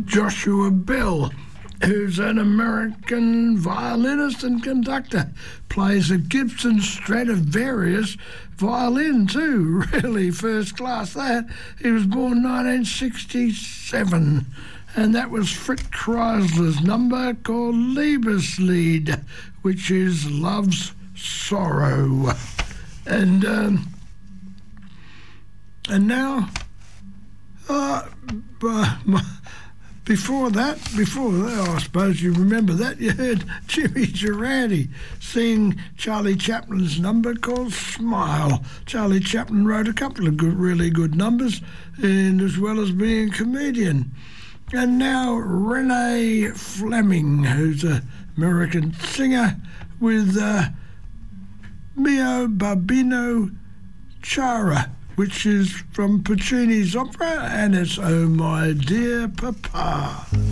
Joshua Bell, who's an American violinist and conductor, plays a Gibson Stradivarius violin too. Really first class that. He was born 1967, and that was Fritz Kreisler's number called Liebeslied, which is Love's Sorrow. And now, before that, I suppose you remember that, you heard Jimmy Durante sing Charlie Chaplin's number called Smile. Charlie Chaplin wrote a couple of really good numbers, and as well as being a comedian. And now Renee Fleming, who's an American singer, with Mio Babino Chara, which is from Puccini's opera, and it's Oh My Dear Papa.